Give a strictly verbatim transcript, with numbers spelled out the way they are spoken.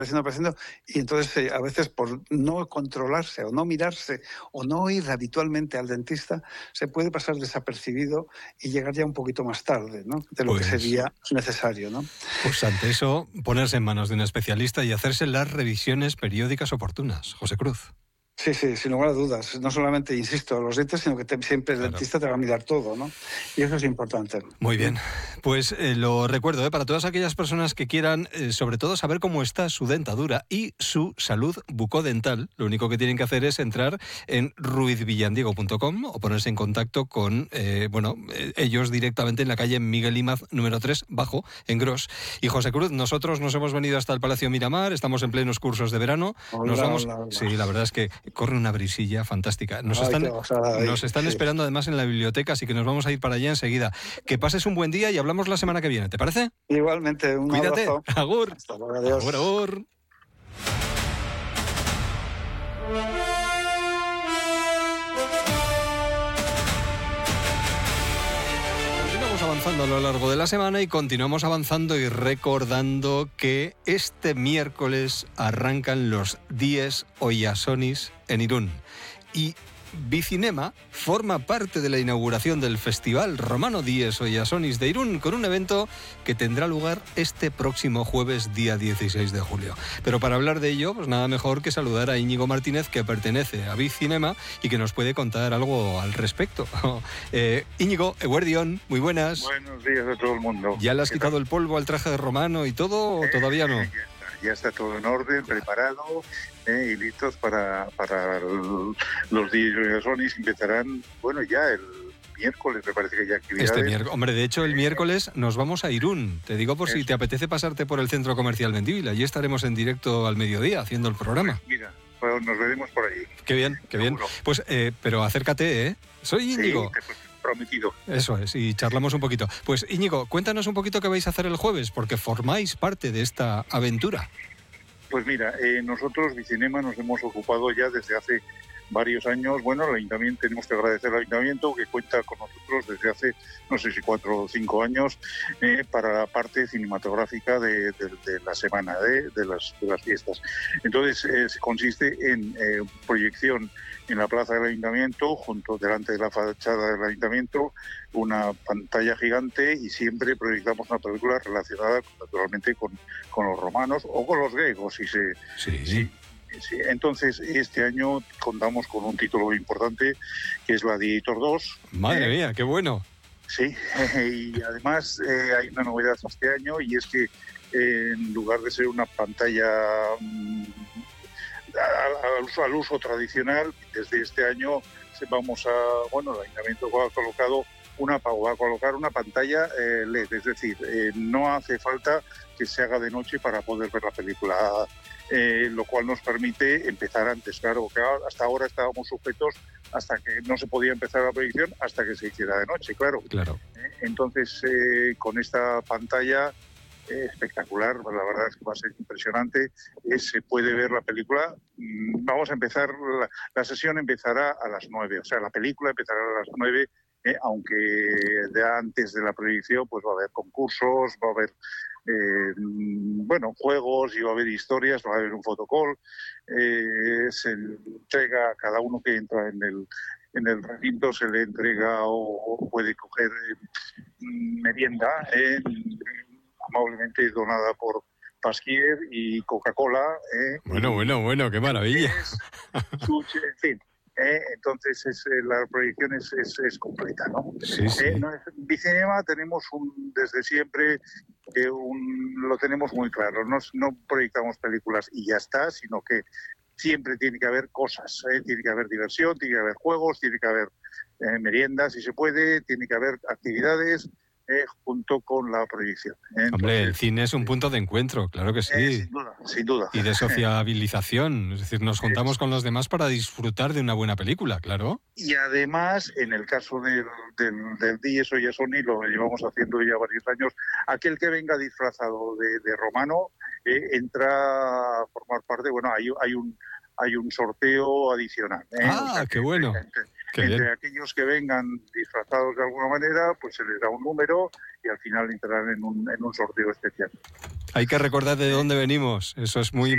apareciendo, apareciendo, y entonces eh, a veces por no controlarse o no mirarse o no ir habitualmente al dentista, se puede pasar desapercibido y llegar ya un poquito más tarde, ¿no?, de lo que Pues, sería necesario, ¿no? pues ante eso, ponerse en manos de un especialista y hacerse las revisiones periódicas oportunas. José Cruz. Sí, sí, sin lugar a dudas. No solamente, insisto, los dientes, sino que te, siempre el Claro. dentista te va a mirar todo, ¿no? Y eso es importante. Muy ¿Mm? bien, pues eh, lo recuerdo, ¿eh? Para todas aquellas personas que quieran, eh, sobre todo, saber cómo está su dentadura y su salud bucodental, lo único que tienen que hacer es entrar en ruiz villandiego punto com o ponerse en contacto con, eh, bueno, eh, ellos directamente en la calle Miguel Imaz, número tres, bajo, en Gros. Y José Cruz, nosotros nos hemos venido hasta el Palacio Miramar, estamos en plenos cursos de verano, nos Hola, vamos... hola, hola. Sí, la verdad es que corre una brisilla fantástica. Nos Ay, qué están, gozada ahí, nos están sí. esperando además en la biblioteca, así que nos vamos a ir para allá enseguida. Que pases un buen día y hablamos la semana que viene, ¿te parece? Igualmente, un Cuídate. abrazo. Agur. Hasta luego, Agur, adiós. agur. Continuamos avanzando a lo largo de la semana y continuamos avanzando y recordando que este miércoles arrancan los diez Oyasonis en Irún. Y Bicinema forma parte de la inauguración del Festival Romano Dies Oyasonis de Irún, con un evento que tendrá lugar este próximo jueves, día dieciséis de julio. Pero para hablar de ello, pues nada mejor que saludar a Íñigo Martínez, que pertenece a Bicinema y que nos puede contar algo al respecto. eh, Íñigo, Eguerdión, muy buenas. Buenos días a todo el mundo. ¿Ya le has quitado el polvo al traje de romano y todo o todavía no? Eh, ya, está, ya está todo en orden, preparado eh, y listos para, para el, los días de Sonis. Empezarán, bueno, ya el miércoles, me parece que ya actividades. Este miércoles, hombre, de hecho el miércoles nos vamos a Irún. Te digo por Eso. si te apetece pasarte por el Centro Comercial Mendívil. Allí estaremos en directo al mediodía haciendo el programa. Pues mira, pues nos veremos por allí. Qué bien, qué bien. Pues, eh, pero acércate, ¿eh? Soy Íñigo. Sí, prometido. Eso es, y charlamos un poquito. Pues Íñigo, cuéntanos un poquito qué vais a hacer el jueves, porque formáis parte de esta aventura. Pues mira, eh, nosotros, Bicinema, nos hemos ocupado ya desde hace varios años. Bueno, el ayuntamiento, tenemos que agradecer al ayuntamiento que cuenta con nosotros desde hace, no sé si cuatro o cinco años, eh, para la parte cinematográfica de, de, de la semana, de, de, las, de las fiestas. Entonces, eh, consiste en eh, proyección en la plaza del ayuntamiento, junto delante de la fachada del ayuntamiento, una pantalla gigante, y siempre proyectamos una película relacionada naturalmente con, con los romanos o con los griegos, si se... Sí. Si, Sí, entonces este año contamos con un título importante que es Gladiator dos. Madre eh, mía, qué bueno. Sí, y además eh, hay una novedad este año, y es que eh, en lugar de ser una pantalla mm, al, uso, al uso tradicional, desde este año vamos a, bueno, el ayuntamiento ha colocado una, va a colocar una pantalla eh, L E D, es decir, eh, no hace falta que se haga de noche para poder ver la película. Eh, lo cual nos permite empezar antes. Claro, que hasta ahora estábamos sujetos hasta que no se podía empezar la proyección hasta que se hiciera de noche, claro. Claro. Eh, entonces, eh, con esta pantalla eh, espectacular, la verdad es que va a ser impresionante, eh, se puede ver la película. Vamos a empezar, la, la sesión empezará a las nueve, o sea, la película empezará a las nueve, eh, aunque de antes de la proyección pues va a haber concursos, va a haber Eh, bueno, juegos, y va a haber historias, va a haber un fotocall, eh, se entrega a cada uno que entra en el, en el recinto, se le entrega o, o puede coger eh, merienda, eh, amablemente donada por Pasquier y Coca-Cola. Eh, bueno, y bueno, bueno, qué maravilla. Suche, en fin. Eh, entonces es, eh, la proyección es, es, es completa, ¿no? Sí, sí. Eh, no es, Bicinema tenemos un, desde siempre eh, un, lo tenemos muy claro, no, no proyectamos películas y ya está, sino que siempre tiene que haber cosas, eh, tiene que haber diversión, tiene que haber juegos, tiene que haber eh, meriendas si se puede, tiene que haber actividades eh, junto con la proyección. Eh, Hombre, entonces, el cine es un punto de encuentro, claro que sí. Eh, sin duda, sin duda. Y de sociabilización, es decir, nos juntamos con los demás para disfrutar de una buena película, claro. Y además, en el caso del, del, del Dies Oyasonis, lo llevamos haciendo ya varios años, aquel que venga disfrazado de, de romano eh, entra a formar parte, bueno, hay, hay un hay un sorteo adicional. ¿eh? Ah, o sea, qué bueno. Entre, qué entre bien. aquellos que vengan disfrazados de alguna manera, pues se les da un número y al final entrarán en un, en un sorteo especial. Hay que recordar de dónde venimos, eso es muy